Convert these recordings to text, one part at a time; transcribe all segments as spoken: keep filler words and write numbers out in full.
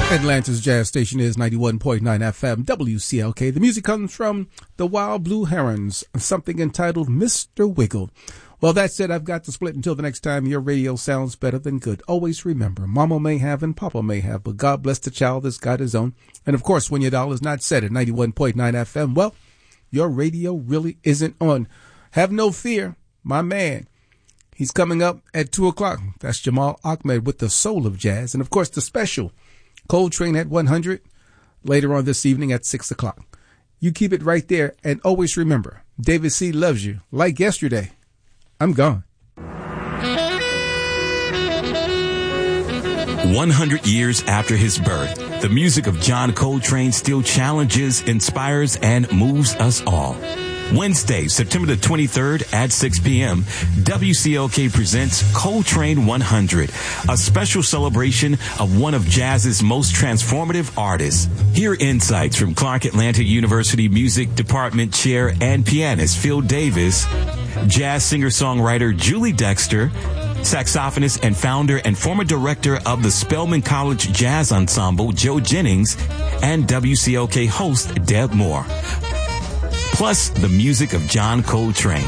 Atlanta's jazz station is ninety-one point nine F M, W C L K. The music comes from the Wild Blue Herons, something entitled Mister Wiggle. Well, that's it. I've got to split until the next time your radio sounds better than good. Always remember, Mama may have and Papa may have, but God bless the child that's got his own. And of course, when your dollar is not set at ninety-one point nine F M, well, your radio really isn't on. Have no fear, my man. He's coming up at two o'clock. That's Jamal Ahmed with the Soul of Jazz. And of course, the special Coltrane at one hundred later on this evening at six o'clock. You keep it right there, and always remember, David C. loves you like yesterday. I'm gone. one hundred years after his birth, the music of John Coltrane still challenges, inspires, and moves us all. Wednesday, September the twenty-third at six p.m., W C L K presents Coltrane one hundred, a special celebration of one of jazz's most transformative artists. Hear insights from Clark Atlanta University Music Department Chair and pianist Phil Davis, jazz singer-songwriter Julie Dexter, saxophonist and founder and former director of the Spelman College Jazz Ensemble Joe Jennings, and W C L K host Deb Moore. Plus, the music of John Coltrane.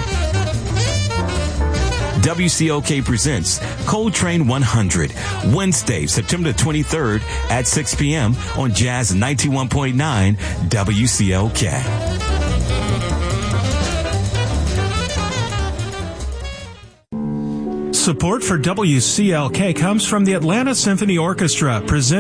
W C L K presents Coltrane one hundred, Wednesday, September twenty-third at six p.m. on Jazz ninety-one point nine W C L K. Support for W C L K comes from the Atlanta Symphony Orchestra, presenting